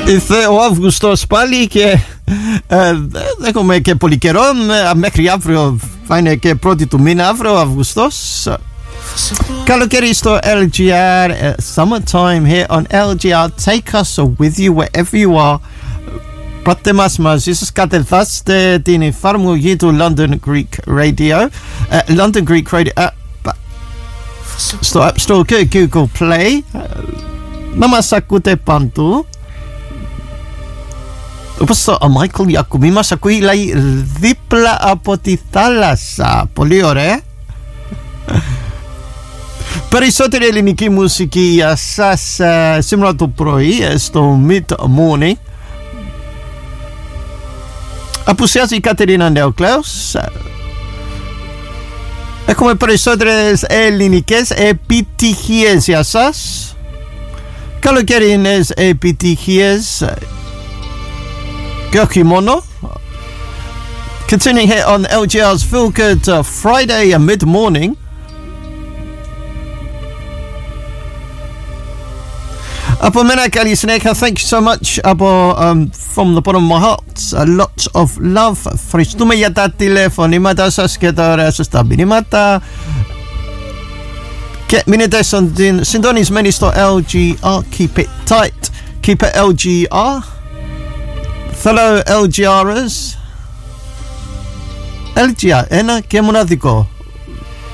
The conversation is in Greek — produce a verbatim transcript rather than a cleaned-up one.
Ήρθε ο Αύγουστος πάλι και ε, δεν έχουμε και πολύ καιρό. Μέχρι αύριο θα είναι και πρώτη του μήνα, αύριο ο Αύγουστος. Καλοκαίρι στο L G R, uh, summertime here on L G R. Take us with you wherever you are. Πάτε μας μαζί σας, κατεβάστε την εφαρμογή του London Greek Radio, uh, London Greek Radio uh, στο App Store και Google Play. Uh, να μας ακούτε παντού. Όπως ο Μάικλ Ιακουμπή μας ακούει, λέει, δίπλα από τη θάλασσα. Πολύ ωραία. Περισσότερη ελληνική μουσική για σας uh, σήμερα το πρωί στο Mid Morning. Απουσιάζει η Κατερίνα Νεοκλέος. Έχουμε περισσότερες ελληνικές επιτυχίες για σας. Καλοκαιρινές επιτυχίες και όχι μόνο. Continuing here on L G R's Feel Good uh, Friday uh, Mid Morning. Από μένα καλή συνέχεια. Thank you so much από, um, from the bottom of my heart. A lot of love. Ευχαριστούμε για τα τηλεφωνήματα σας και τα ωραία σας τα μηνύματα. Και μείνετε συντονισμένοι στο L G R. Keep it tight. Keep it L G R. Fellow L G Rers. L G R, ένα και μοναδικό.